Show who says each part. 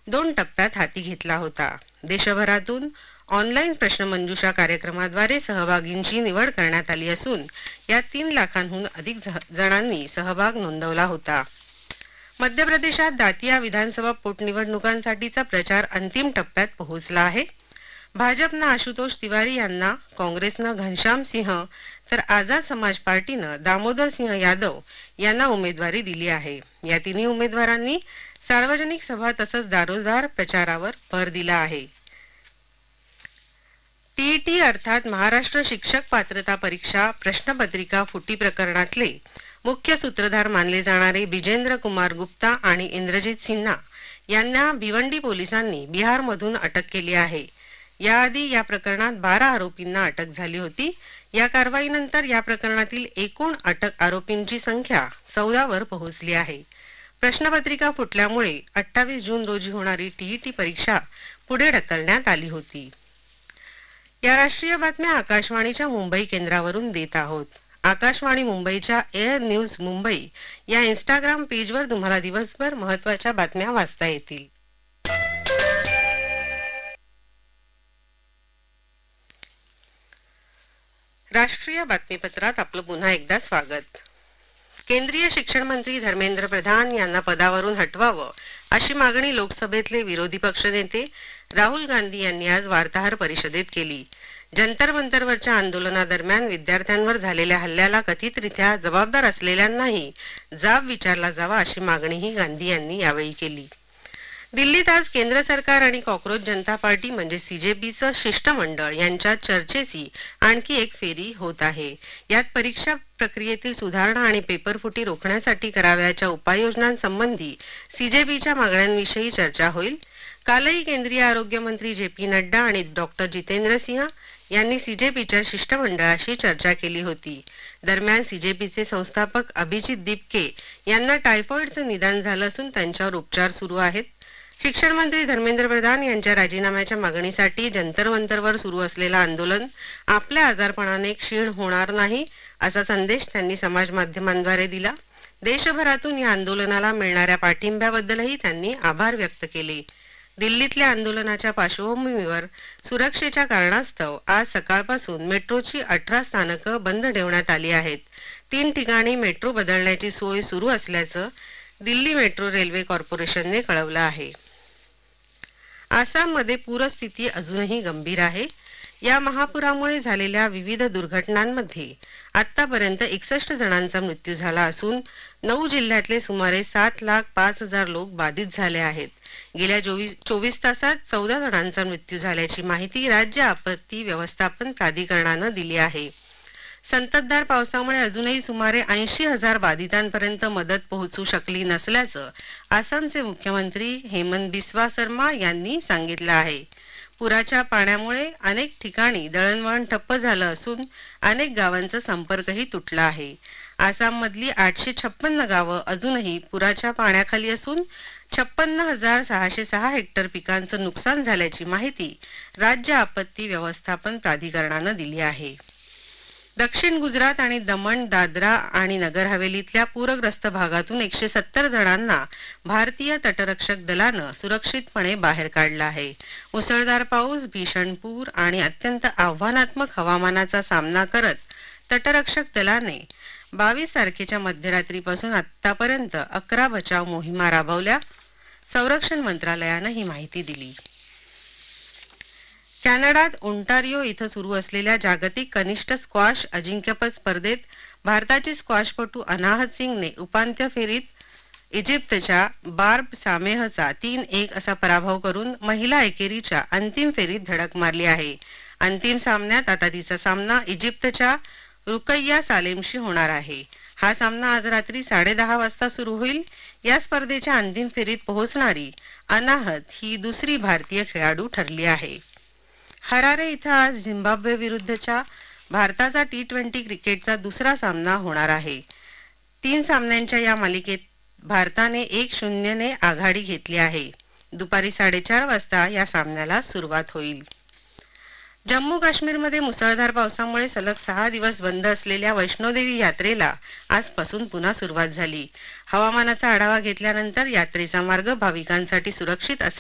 Speaker 1: 2 टप्प्यात हाती घेतला होता। देशभरातून ऑनलाईन प्रश्नमंजुषा कार्यक्रमाद्वारे सहभागींची निवड करण्यात आली असून यात 3 लाखांहून अधिक जणांनी सहभाग नोंदवला होता। मध्य प्रदेशात दातिया विधानसभा पोटनिवडणुकांसाठीचा प्रचार अंतिम टप्प्यात पोहोचला आहे। भाजपनं आशुतोष तिवारी यांना, काँग्रेसनं घनश्याम सिंह तर आझाद समाज पार्टीनं दामोदर सिंह यादव यांना उमेदवारी दिली आहे। या तिन्ही उमेदवारांनी सार्वजनिक सभा तसंच दारोदार प्रचारावर भर दिला आहे। टीईटी अर्थात महाराष्ट्र शिक्षक पात्रता परीक्षा प्रश्नपत्रिका फुटी प्रकरणातले मुख्य सूत्रधार मानले जाणारे बिजेंद्र कुमार गुप्ता आणि इंद्रजित सिन्हा यांना भिवंडी पोलिसांनी बिहारमधून अटक केली आहे। याआधी या प्रकरणात 12 आरोपींना अटक झाली होती। या कारवाईनंतर या प्रकरणातील एकूण अटक आरोपींची संख्या 14 वर पोहोचली आहे। प्रश्नपत्रिका फुटल्यामुळे 28 जून रोजी होणारी टीईटी परीक्षा पुढे ढकलण्यात आली होती। या राष्ट्रीय बातम्या आकाशवाणीच्या मुंबई केंद्रावरून देत आहोत। आकाशवाणी मुंबईच्या एअर न्यूज मुंबई या इंस्टाग्राम पेजवर तुम्हाला दिवसभर महत्त्वाच्या बातम्या वाचता येतील। राष्ट्रीय बातमीपत्रात आपलं पुन्हा एकदा स्वागत। केंद्रीय शिक्षण मंत्री धर्मेंद्र प्रधान यांना पदावरून हटवावं अशी मागणी लोकसभेतले विरोधी पक्षनेते राहुल गांधी यांनी आज वार्ताहर परिषदेत केली। जंतर मंतरवरच्या आंदोलनादरम्यान विद्यार्थ्यांवर झालेल्या हल्ल्याला कथितरित्या जबाबदार असलेल्यांनाही जाब विचारला जावा अशी मागणीही गांधी यांनी यावेळी केली। दिल्लीत आज केंद्र सरकार आणि कॉक्रोच जनता पार्टी म्हणजे सीजेपीचं शिष्टमंडळ यांच्यात चर्चेची आणखी एक फेरी होत आहे। यात परीक्षा प्रक्रियेतील सुधारणा आणि पेपरफुटी रोखण्यासाठी करावयाच्या उपाययोजनांसंबंधी सीजेपीच्या मागण्यांविषयी चर्चा होईल। कालही केंद्रीय आरोग्य मंत्री जे.पी. नड्डा आणि डॉक्टर जितेंद्र सिंह यांनी सीजेपीच्या शिष्टमंडळाशी चर्चा केली होती। दरम्यान सीजेपीचे संस्थापक अभिजित दीपके यांना टायफॉइडचं निदान झालं असून त्यांच्यावर उपचार सुरू आहेत। शिक्षण मंत्री धर्मेंद्र प्रधान यांच्या राजीनाम्याच्या मागणीसाठी जंतर मंतरवर सुरू असलेलं आंदोलन आपल्या आजारपणाने क्षीण होणार नाही असा संदेश त्यांनी समाज माध्यमांद्वारे दिला। देशभरातून या आंदोलनाला मिळणाऱ्या पाठिंब्याबद्दलही त्यांनी आभार व्यक्त केले। दिल्लीतल्या आंदोलनाच्या पार्श्वभूमीवर सुरक्षेच्या कारणास्तव आज सकाळपासून मेट्रोची 18 स्थानकं बंद ठेवण्यात आली आहेत। 3 ठिकाणी मेट्रो बदलण्याची सोय सुरू असल्याचं दिल्ली मेट्रो रेल्वे कॉर्पोरेशनने कळवलं आहे। आसाममध्ये पूरस्थिती अजूनही गंभीर आहे। या महापुरामुळे झालेल्या विविध दुर्घटनांमध्ये आतापर्यंत 61 जणांचा मृत्यू झाला असून 9 जिल्ह्यातले सुमारे 7,05,000 लोक बाधित झाले आहेत। गेल्या 24 तासात 14 जणांचा मृत्यू झाल्याची माहिती राज्य आपत्ती व्यवस्थापन प्राधिकरणानं दिली आहे। संततधार पावसामुळे अजूनही सुमारे 80,000 बाधितांपर्यंत मदत पोहोचू शकली नसल्याचं आसामचे मुख्यमंत्री हेमंत बिस्वा शर्मा यांनी सांगितलं आहे। पुराच्या पाण्यामुळे अनेक ठिकाणी दळणवळण ठप्प झालं असून अनेक गावांचा संपर्कही तुटला आहे। आसाममधली 856 गावं अजूनही पुराच्या पाण्याखाली असून 56,606 हेक्टर पिकांचं नुकसान झाल्याची माहिती राज्य आपत्ती व्यवस्थापन प्राधिकरणानं दिली आहे। दक्षिण गुजरात आणि दमण, दादरा आणि नगर हवेलीतल्या पूरग्रस्त भागातून 170 जणांना भारतीय तटरक्षक दलानं सुरक्षितपणे बाहेर काढलं आहे। मुसळधार पाऊस, भीषण पूर आणि अत्यंत आव्हानात्मक हवामानाचा सामना करत तटरक्षक दलाने 22 तारखेच्या मध्यरात्रीपासून आतापर्यंत 11 बचाव मोहिमा राबवल्या। संरक्षण मंत्रालयानं ही माहिती दिली। कॅनडात ओंटारिओ इथं सुरू असलेल्या जागतिक कनिष्ठ स्क्वॉश अजिंक्यपद स्पर्धेत भारताची स्क्वॉशपटू अनाहत सिंगने उपांत्य फेरीत इजिप्तच्या बार्ब सामेहचा 3-1 असा पराभव करून महिला एकेरीच्या अंतिम फेरीत धडक मारली आहे। अंतिम सामन्यात आता तिचा सामना इजिप्तच्या रुकैया सालेमशी होणार आहे। हा सामना आज रात्री 10:30 वाजता सुरू होईल। या स्पर्धेच्या अंतिम फेरीत पोहोचणारी अनाहत ही दुसरी भारतीय खेळाडू ठरली आहे। हरारे इथं आज झिम्बाब्वे विरुद्धच्या भारताचा टी20 क्रिकेटचा दुसरा सामना होणार आहे। 3 सामन्यांच्या या मालिकेत भारताने 1-0 ने आघाडी घेतली आहे। दुपारी 4:30 वाजता या सामन्याला सुरुवात होईल। जम्मू काश्मीरमध्ये मुसळधार पावसामुळे सलग 6 दिवस बंद असलेल्या वैष्णोदेवी यात्रेला आजपासून पुन्हा सुरुवात झाली। हवामानाचा आढावा घेतल्यानंतर यात्रेचा मार्ग भाविकांसाठी सुरक्षित